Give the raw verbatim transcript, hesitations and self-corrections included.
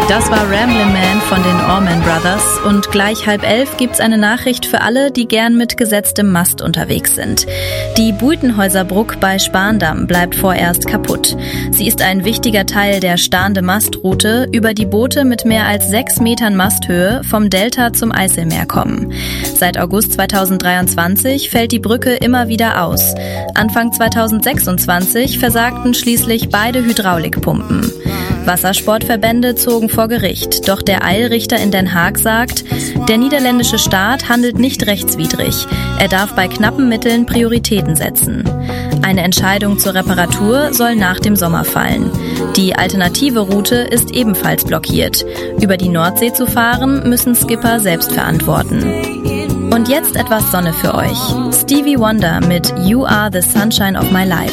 Das war Ramblin' Man von den Allman Brothers und gleich halb elf gibt's eine Nachricht für alle, die gern mit gesetztem Mast unterwegs sind. Die Buitenhäuser-Brug bei Spaarndamm bleibt vorerst kaputt. Sie ist ein wichtiger Teil der Starnde-Mastroute, über die Boote mit mehr als sechs Metern Masthöhe vom Delta zum Eiselmeer kommen. Seit August zweitausenddreiundzwanzig fällt die Brücke immer wieder aus. Anfang zweitausendsechsundzwanzig versagten schließlich beide Hydraulikpumpen. Wassersportverbände zogen vor Gericht, doch der Eilrichter in Den Haag sagt, der niederländische Staat handelt nicht rechtswidrig. Er darf bei knappen Mitteln Prioritäten setzen. Eine Entscheidung zur Reparatur soll nach dem Sommer fallen. Die alternative Route ist ebenfalls blockiert. Über die Nordsee zu fahren, müssen Skipper selbst verantworten. Und jetzt etwas Sonne für euch. Stevie Wonder mit You Are the Sunshine of My Life.